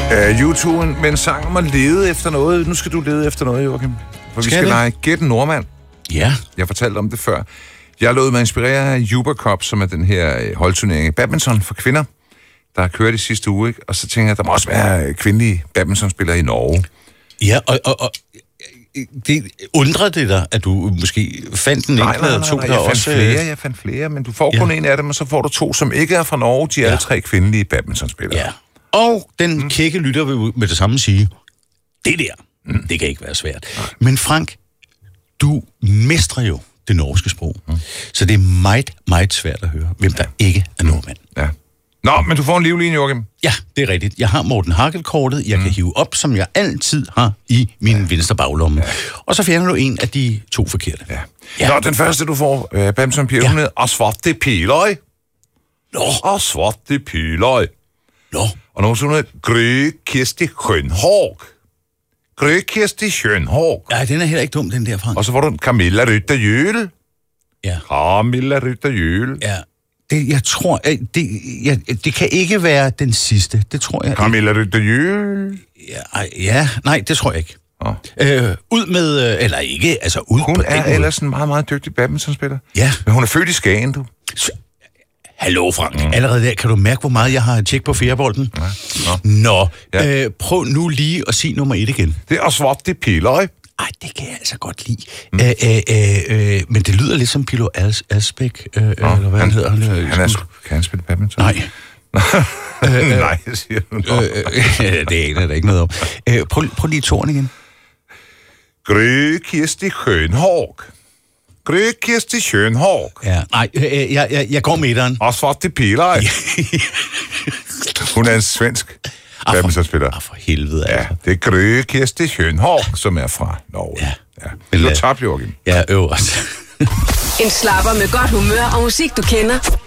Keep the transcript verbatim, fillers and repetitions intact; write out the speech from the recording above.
Uh, YouTuben, men sangen må lede efter noget. Nu skal du lede efter noget, Joachim. For skal vi skal lege Gæt en Nordmand. Ja. Jeg fortalte om det før. Jeg lod mig inspirere af Uber Cup, som er den her holdturnering i badminton for kvinder, der har kørt i sidste uge. Ikke? Og så tænker jeg, at der må også være kvindelige badmintonspillere i Norge. Ja, og, og, og det undrer det dig, at du måske fandt den nej, ikke, nej, nej, nej, to, nej, der jeg fandt også... flere, jeg fandt flere, men du får kun ja. en af dem, og så får du to, som ikke er fra Norge. De er ja. alle tre kvindelige badmintonspillere. Ja. Og den mm. kække lytter vil med det samme sige, det der, mm. det kan ikke være svært. Nej. Men Frank, du mestrer jo det norske sprog. Mm. Så det er meget, meget svært at høre, hvem der ikke er nordmand. Ja. Nå, men du får en livline, Joachim. Ja, det er rigtigt. Jeg har Morten Harket-kortet, jeg mm. kan hive op, som jeg altid har i min ja. venstre baglomme. Ja. Og så fjerner du en af de to forkerte. Ja. Ja. Nå, den første, du får, øh, badmintonpiger, ja. hun hedder Asvarte Piløj. Nå. Asvarte Piløj. Nå. Og nu sådan noget Grø Kirsti Schönhag. Grø Kirsti Schönhag. Ja, den er heller ikke dum, den der, Frank. Og så får du Camilla Rytterhjul. Ja. Camilla Rytterhjul. Ja. Det, jeg tror, det, jeg, det kan ikke være den sidste. Det tror jeg Camilla Rytterhjul. Ja, ja, nej, det tror jeg ikke. Oh. Øh, ud med, eller ikke, altså ud hun på er ellers en meget, meget dygtig badmintonspiller. Ja. Men hun er født i Skagen, du. Så, hallo, Frank. Mm. Allerede der, kan du mærke, hvor meget jeg har tjek på fjerbolden? Ja. Nå, Nå ja. øh, prøv nu lige at sige nummer et igen. Det er Svarte Piløj. Ej, det kan jeg altså godt lide. Mm. Æ, æ, æ, æ, men det lyder lidt som Pilo As- Asbæk, øh, Nå, eller hvad han hedder. Han, han, han er, kan han spille badminton? Nej. øh, Nej, siger du. Øh, øh, det aner der ikke noget om. Æ, prøv, prøv lige toren igen. Grø Kirsti Schönhag. Grø Kirsti Schönhag. Ja, nej, øh, jeg, jeg, jeg går med etteren. Og Svarte Piløj. Hun er en svensk badmintonspiller. Ah, for helvede, altså. Ja, det er Grø Kirsti Schönhag, som er fra Norge. Ja. Ja. Men du har tabt, Joachim. Ja, øverst. En slapper med godt humør og musik, du kender.